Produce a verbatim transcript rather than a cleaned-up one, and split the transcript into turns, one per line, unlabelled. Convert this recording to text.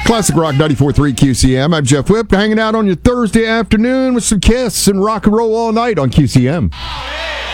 Classic Rock ninety-four point three Q C M. I'm Jeff Whip, hanging out on your Thursday afternoon with some Kiss and rock and roll all night on Q C M.